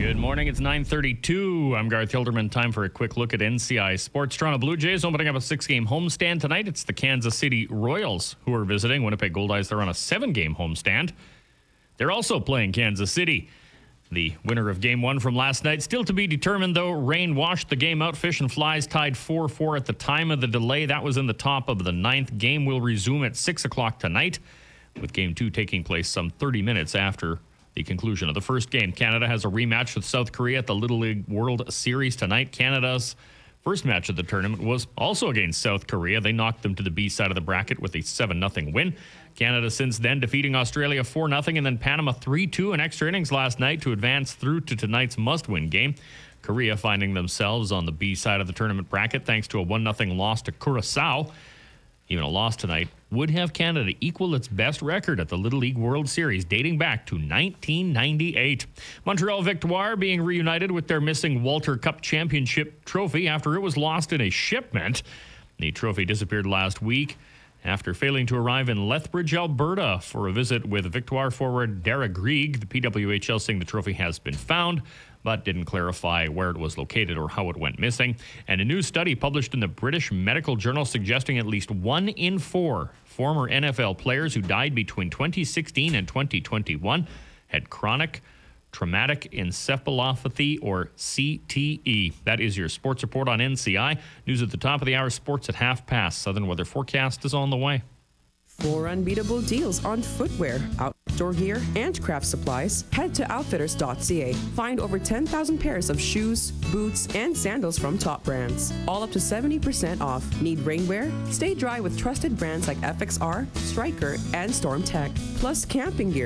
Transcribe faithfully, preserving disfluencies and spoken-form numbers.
Good morning. It's nine thirty-two. I'm Garth Hilderman. Time for a quick look at N C I Sports. Toronto Blue Jays opening up a six-game homestand tonight. It's the Kansas City Royals who are visiting Winnipeg Goldeyes. They're on a seven-game homestand. They're also playing Kansas City. The winner of game one from last night still to be determined, though. Rain washed the game out. Fish and Flies tied four four at the time of the delay. That was in the top of the ninth. Game will resume at six o'clock tonight, with game two taking place some thirty minutes after the conclusion of the first game. Canada has a rematch with South Korea at the Little League World Series tonight. Canada's first match of the tournament was also against South Korea. They knocked them to the B side of the bracket with a seven nothing win. Canada since then defeating Australia four nothing and then Panama three two in extra innings last night to advance through to tonight's must-win game. Korea finding themselves on the B side of the tournament bracket thanks to a one nothing loss to Curaçao. Even a loss tonight would have Canada equal its best record at the Little League World Series dating back to nineteen ninety-eight. Montreal Victoire being reunited with their missing Walter Cup Championship trophy after it was lost in a shipment. The trophy disappeared last week after failing to arrive in Lethbridge, Alberta for a visit with Victoire forward Dara Grieg. The P W H L saying the trophy has been found, but didn't clarify where it was located or how it went missing. And a new study published in the British Medical Journal suggesting at least one in four former N F L players who died between twenty sixteen and twenty twenty-one had chronic traumatic encephalopathy, or C T E. That is your sports report on N C I. News at the top of the hour, sports at half past. Southern weather forecast is on the way. For unbeatable deals on footwear, outdoor gear, and craft supplies, head to outfitters dot c a. Find over ten thousand pairs of shoes, boots, and sandals from top brands, all up to seventy percent off. Need rainwear? Stay dry with trusted brands like F X R, Striker, and Storm Tech, plus camping gear.